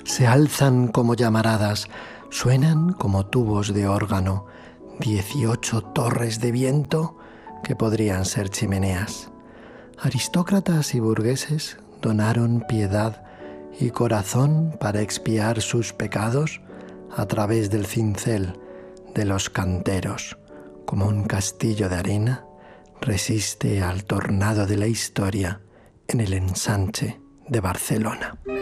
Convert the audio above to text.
Se alzan como llamaradas, suenan como tubos de órgano, 18 torres de viento que podrían ser chimeneas. Aristócratas y burgueses donaron piedad y corazón para expiar sus pecados a través del cincel de los canteros. Como un castillo de arena, resiste al tornado de la historia en el ensanche de Barcelona.